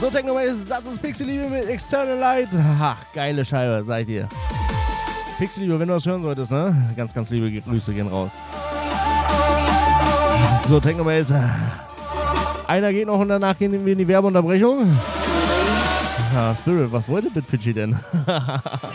So, Technomaze, das ist Pixeliebe mit External Light. Ach, geile Scheibe, seid ihr. Pixeliebe, wenn du das hören solltest, ne? Ganz, ganz liebe Grüße gehen raus. So, Technomaze. Einer geht noch und danach gehen wir in die Werbeunterbrechung. Ja, Spirit, was wollte Bitpitchy denn?